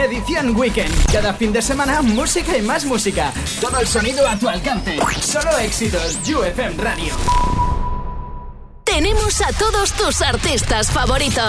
Edición Weekend. Cada fin de semana, música y más música. Todo el sonido a tu alcance. Solo éxitos. UFM Radio. Tenemos a todos tus artistas favoritos.